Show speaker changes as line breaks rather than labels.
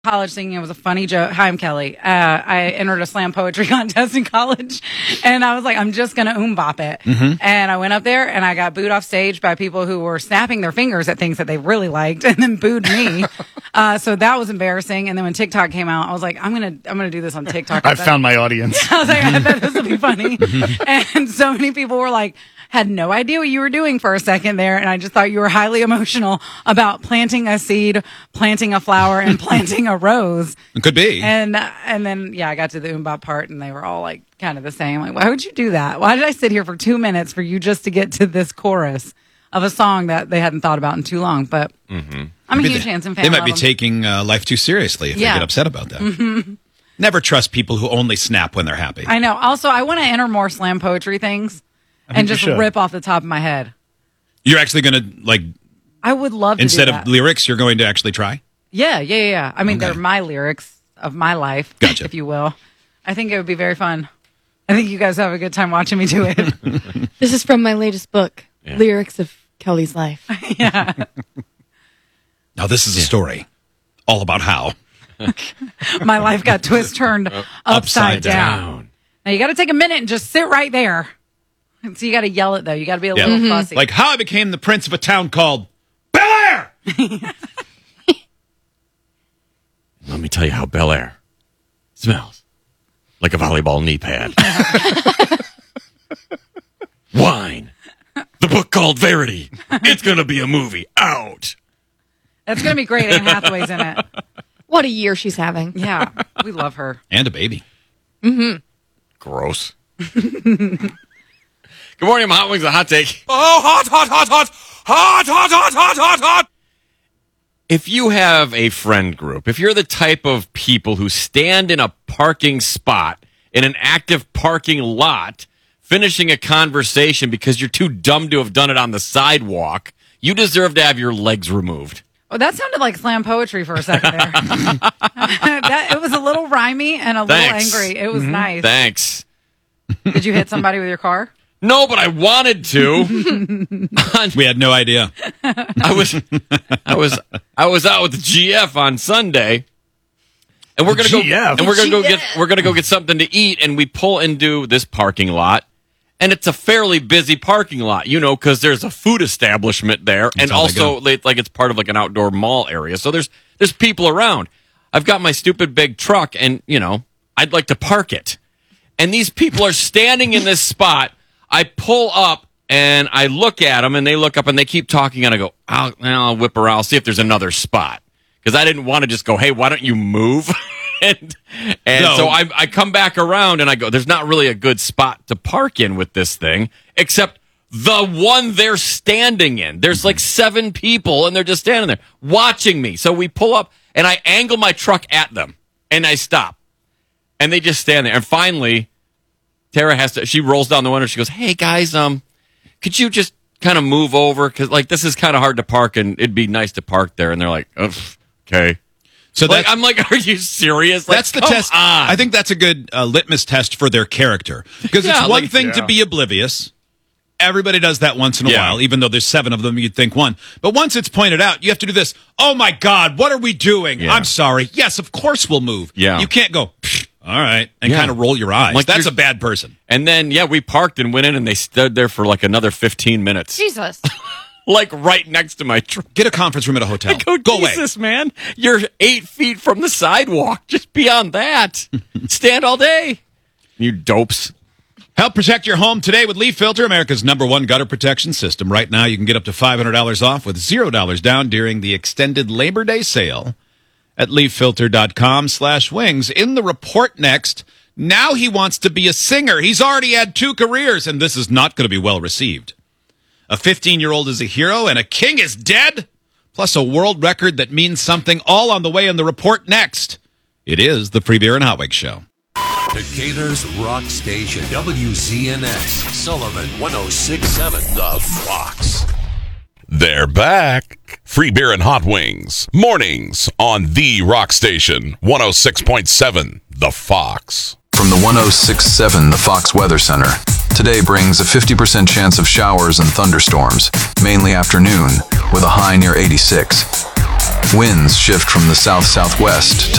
college thinking it was a funny joke. Hi, I'm Kelly. I entered a slam poetry contest in college, and I was like, I'm just going to bop it. And I went up there, and I got booed off stage by people who were snapping their fingers at things that they really liked, and then booed me. So that was embarrassing. And then when TikTok came out, I was like, I'm gonna do this on TikTok.
I found my audience.
I was like, I bet this will be funny. And so many people were like, had no idea what you were doing for a second there, and I just thought you were highly emotional about planting a seed, planting a flower, and planting a rose.
It could be.
And then, I got to the bop part, and they were all like kind of the same. Like, why would you do that? Why did I sit here for 2 minutes for you just to get to this chorus of a song that they hadn't thought about in too long? But I'm a huge Hanson fan.
They might be taking life too seriously if they get upset about that. Never trust people who only snap when they're happy.
I know. Also, I want to enter more slam poetry things. And just rip off the top of my head.
You're actually going to,
I would love to
instead
do that.
of lyrics, you're going to actually try?
Yeah. I mean, they're my lyrics of my life, if you will. I think it would be very fun. I think you guys have a good time watching me do it.
This is from my latest book, Lyrics of Kelly's Life.
Yeah.
Now, this is a story all about how
my life got turned upside down. Now, you got to take a minute and just sit right there. So you got to yell it, though. You got to be a little fussy.
Like how I became the prince of a town called Bel Air.
Let me tell you how Bel Air smells. Like a volleyball knee pad. Wine. The book called Verity. It's going to be a movie. Out.
That's going to be great. Anne Hathaway's in it.
What a year she's having.
Yeah. We love her.
And a baby.
Gross. Good morning, I'm Hot Wings, a hot take.
Oh, hot.
If you have a friend group, if you're the type of people who stand in a parking spot in an active parking lot, finishing a conversation because you're too dumb to have done it on the sidewalk, you deserve to have your legs removed.
Oh, that sounded like slam poetry for a second there. It was a little rhymey and a little angry. It was nice.
Thanks.
Did you hit somebody with your car?
No, but I wanted to.
We had no idea.
I was out with the GF on Sunday, and we're gonna go get something to eat, and we pull into this parking lot, and it's a fairly busy parking lot, because there's a food establishment there, and also it's part of an outdoor mall area, so there's people around. I've got my stupid big truck, and I'd like to park it, and these people are standing in this spot. I pull up and I look at them and they look up and they keep talking and I go, I'll whip around. I'll see if there's another spot. Because I didn't want to just go, hey, why don't you move? and so I come back around and I go, there's not really a good spot to park in with this thing, except the one they're standing in. There's 7 people and they're just standing there watching me. So we pull up and I angle my truck at them and I stop. And they just stand there. And finally, Tara she rolls down the window. She goes, hey, guys, could you just kind of move over? Because, this is kind of hard to park, and it'd be nice to park there. And they're like, okay.
So
I'm like, are you serious?
That's the test. I think that's a good litmus test for their character. Because it's one thing to be oblivious. Everybody does that once in a while, even though there's 7 of them, you'd think one. But once it's pointed out, you have to do this. Oh, my God, what are we doing? I'm sorry. Yes, of course we'll move. Yeah. You can't go, all right, and kind of roll your eyes. That's a bad person.
And then, we parked and went in, and they stood there for another 15 minutes.
Jesus.
Right next to my truck.
Get a conference room at a hotel.
Go away. Jesus, man. You're 8 feet from the sidewalk. Just beyond that. Stand all day. You dopes.
Help protect your home today with Leaf Filter, America's #1 gutter protection system. Right now, you can get up to $500 off with $0 down during the extended Labor Day sale at leaffilter.com/wings. In the report next, now he wants to be a singer. He's already had 2 careers, and this is not going to be well received. A 15-year-old is a hero, and a king is dead, plus a world record that means something, all on the way in the report next. It is the Free Beer and Hot Wings Show.
Decatur's Rock Station, WZNX, Sullivan 106.7, The Fox.
They're back. Free Beer and Hot Wings. Mornings on the Rock Station, 106.7, The Fox.
From the 106.7 The Fox Weather Center, today brings a 50% chance of showers and thunderstorms, mainly afternoon, with a high near 86. Winds shift from the south-southwest to